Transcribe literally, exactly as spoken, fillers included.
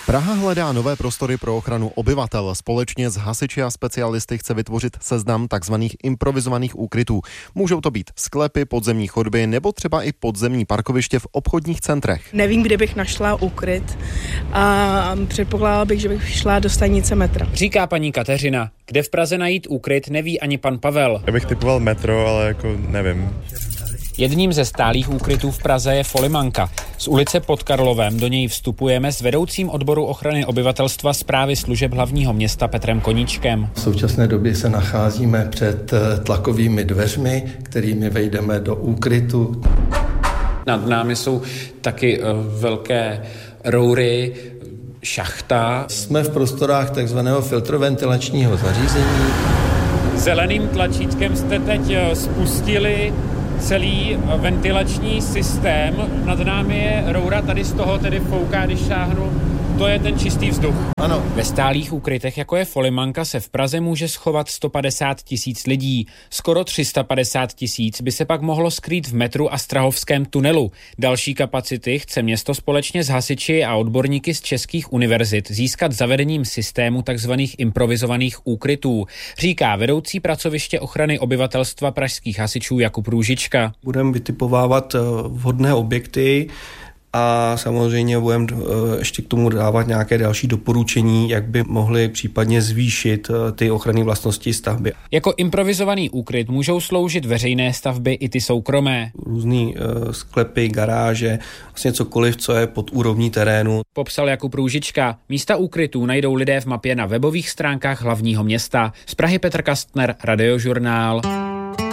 Praha hledá nové prostory pro ochranu obyvatel. Společně s hasiči a specialisty chce vytvořit seznam takzvaných improvizovaných úkrytů. Můžou to být sklepy, podzemní chodby nebo třeba i podzemní parkoviště v obchodních centrech. Nevím, kde bych našla úkryt a předpokládala bych, že bych šla do stanice metra. Říká paní Kateřina. Kde v Praze najít úkryt, neví ani pan Pavel. Já bych typoval metro, ale jako nevím. Jedním ze stálých úkrytů v Praze je Folimanka. Z ulice Pod Karlovem do něj vstupujeme s vedoucím odboru ochrany obyvatelstva Správy služeb hlavního města Petrem Koníčkem. V současné době se nacházíme před tlakovými dveřmi, kterými vejdeme do úkrytu. Nad námi jsou taky velké roury, šachta. Jsme v prostorách takzvaného filtroventilačního zařízení. Zeleným tlačítkem jste teď spustili celý ventilační systém. Nad námi je roura, tady z toho tedy fouká, když šáhnu. To je ten čistý vzduch. Ano. Ve stálých úkrytech, jako je Folimanka, se v Praze může schovat sto padesát tisíc lidí. Skoro tři sta padesát tisíc by se pak mohlo skrýt v metru a Strahovském tunelu. Další kapacity chce město společně s hasiči a odborníky z českých univerzit získat zavedením systému tzv. Improvizovaných úkrytů, říká vedoucí pracoviště ochrany obyvatelstva pražských hasičů Jakub Růžička. Budeme vytipovávat vhodné objekty, a samozřejmě budeme ještě k tomu dávat nějaké další doporučení, jak by mohly případně zvýšit ty ochranné vlastnosti stavby. Jako improvizovaný úkryt můžou sloužit veřejné stavby i ty soukromé. Různý sklepy, garáže, vlastně cokoliv, co je pod úrovní terénu. Popsal Jakub Růžička. Místa úkrytů najdou lidé v mapě na webových stránkách hlavního města. Z Prahy Petr Kastner, Radiožurnál.